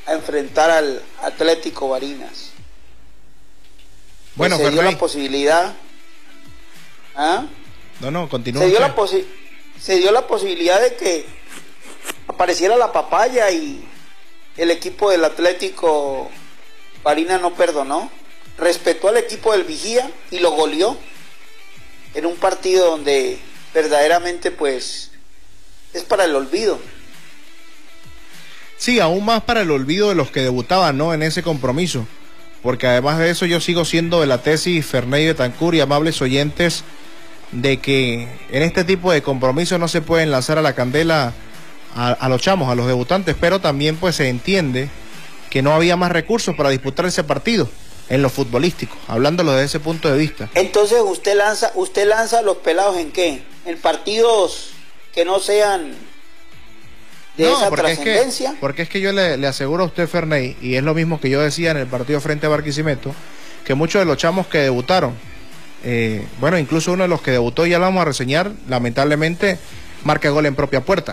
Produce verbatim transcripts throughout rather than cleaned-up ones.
a enfrentar al Atlético Barinas. Bueno, se dio Ferney. la posibilidad. ¿Ah? No, no, continúa. Se dio, la posi se dio la posibilidad de que apareciera la papaya y el equipo del Atlético Barinas no perdonó. Respetó al equipo del Vigía y lo goleó en un partido donde verdaderamente pues es para el olvido. Sí, aún más para el olvido de los que debutaban, ¿no?, en ese compromiso. Porque además de eso yo sigo siendo de la tesis, Ferney Betancur y amables oyentes, de que en este tipo de compromisos no se pueden lanzar a la candela a, a los chamos, a los debutantes, pero también pues se entiende que no había más recursos para disputar ese partido en lo futbolístico, hablándolo desde ese punto de vista. Entonces usted lanza, usted lanza a los pelados ¿en qué? En partidos que no sean de no, esa porque trascendencia. Es que, porque es que yo le, le aseguro a usted, Ferney, y es lo mismo que yo decía en el partido frente a Barquisimeto, que muchos de los chamos que debutaron, eh, bueno, incluso uno de los que debutó, ya lo vamos a reseñar, lamentablemente marca gol en propia puerta,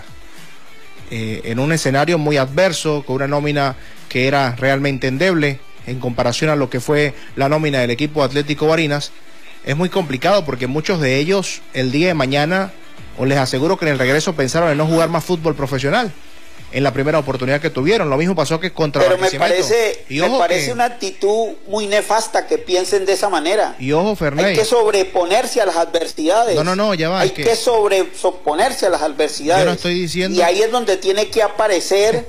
eh, en un escenario muy adverso, con una nómina que era realmente endeble en comparación a lo que fue la nómina del equipo Atlético Barinas. Es muy complicado porque muchos de ellos el día de mañana, os les aseguro que en el regreso pensaron en no jugar más fútbol profesional en la primera oportunidad que tuvieron. Lo mismo pasó que contra Pero me Barquisimeto. parece, y me ojo parece que, una actitud muy nefasta que piensen de esa manera. y ojo, Ferney, hay que sobreponerse a las adversidades. No, no, no, ya va. Hay que, que sobreponerse a las adversidades. Yo no estoy diciendo... Y ahí es donde tiene que aparecer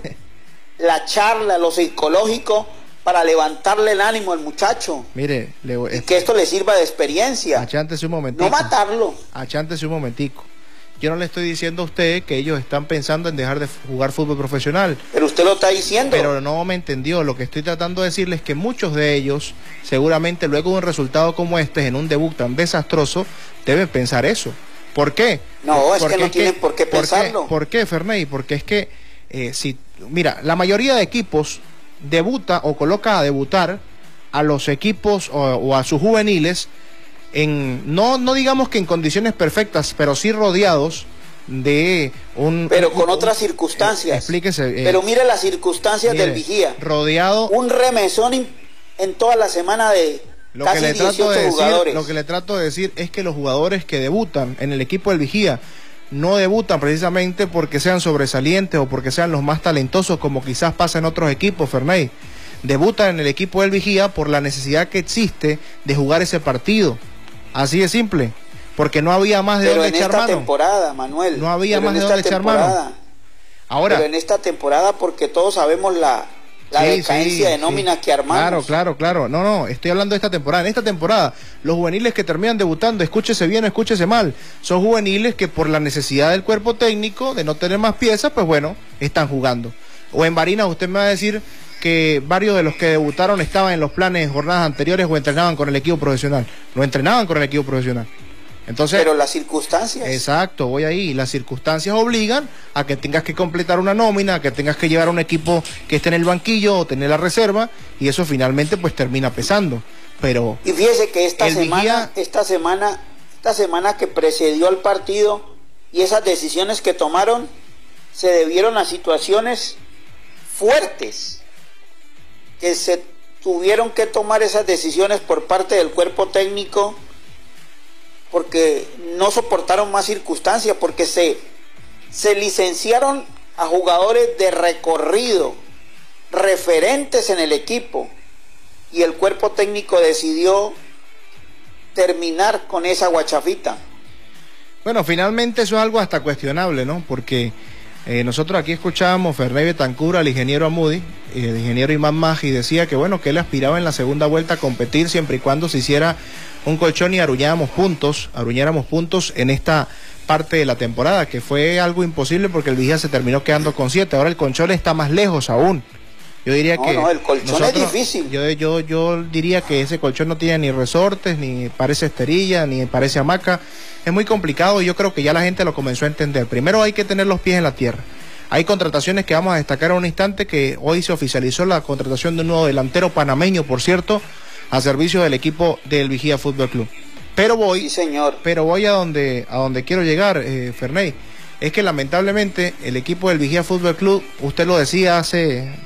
la charla, lo psicológico, para levantarle el ánimo al muchacho. Mire, le, y que esto le sirva de experiencia. Achántese un momentico. No matarlo. Achántese un momentico. Yo no le estoy diciendo a usted que ellos están pensando en dejar de jugar fútbol profesional. Pero usted lo está diciendo. Pero no me entendió. Lo que estoy tratando de decirles es que muchos de ellos, seguramente luego de un resultado como este, en un debut tan desastroso, deben pensar eso. ¿Por qué? No, es Porque que no tienen por qué pensarlo. ¿Por qué, ¿Por qué, Ferney? Porque es que, eh, si, mira, la mayoría de equipos debuta o coloca a debutar a los equipos o, o a sus juveniles en, no, no digamos que en condiciones perfectas, pero sí rodeados de un... Pero un, con un, otras circunstancias. Eh, explíquese. Eh, pero mire las circunstancias mire, del Vigía. Rodeado... Un remesón en toda la semana de lo casi que le trato dieciocho de decir, jugadores. Lo que le trato de decir es que los jugadores que debutan en el equipo del Vigía no debutan precisamente porque sean sobresalientes o porque sean los más talentosos, como quizás pasa en otros equipos, Ferney. Debutan en el equipo del Vigía por la necesidad que existe de jugar ese partido. Así de simple. Porque no había más de pero dónde echar mano. mano. Pero en esta temporada, Manuel. No había pero más de dónde echar mano. Ahora. Pero en esta temporada, porque todos sabemos la, la sí, decadencia sí, de nóminas sí. que armamos. Claro, claro, claro. No, no, estoy hablando de esta temporada. En esta temporada, los juveniles que terminan debutando, escúchese bien o escúchese mal, son juveniles que por la necesidad del cuerpo técnico, de no tener más piezas, pues bueno, están jugando. O en Barinas, usted me va a decir que varios de los que debutaron estaban en los planes de jornadas anteriores o entrenaban con el equipo profesional. No entrenaban con el equipo profesional. Entonces, pero las circunstancias. Exacto, voy ahí. Las circunstancias obligan a que tengas que completar una nómina, a que tengas que llevar un equipo que esté en el banquillo o tener la reserva, y eso finalmente pues termina pesando. Pero y fíjese que esta semana, Vigía... esta semana, esta semana que precedió al partido y esas decisiones que tomaron se debieron a situaciones fuertes que se tuvieron que tomar esas decisiones por parte del cuerpo técnico porque no soportaron más circunstancias, porque se, se licenciaron a jugadores de recorrido, referentes en el equipo, y el cuerpo técnico decidió terminar con esa guachafita. Bueno, finalmente eso es algo hasta cuestionable, ¿no? Porque eh, nosotros aquí escuchábamos Ferney Betancur al ingeniero Amudi, y el ingeniero Imán Maggi decía que bueno, que él aspiraba en la segunda vuelta a competir siempre y cuando se hiciera un colchón y aruñáramos puntos, aruñáramos puntos en esta parte de la temporada, que fue algo imposible porque el Vigía se terminó quedando con siete. Ahora el colchón está más lejos aún. Yo diría no, que no, el colchón nosotros, es difícil. Yo, yo, yo diría que ese colchón no tiene ni resortes, ni parece esterilla, ni parece hamaca. Es muy complicado y yo creo que ya la gente lo comenzó a entender. Primero hay que tener los pies en la tierra. Hay contrataciones que vamos a destacar en un instante, que hoy se oficializó la contratación de un nuevo delantero panameño, por cierto, a servicio del equipo del Vigía Fútbol Club. Pero voy, sí, señor. Pero voy a donde, a donde quiero llegar, eh, Ferney. Es que lamentablemente el equipo del Vigía Fútbol Club, usted lo decía hace